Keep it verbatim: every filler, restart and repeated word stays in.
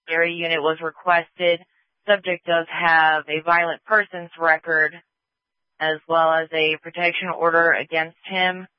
area unit was requested. Subject does have a violent persons record as well as a protection order against him.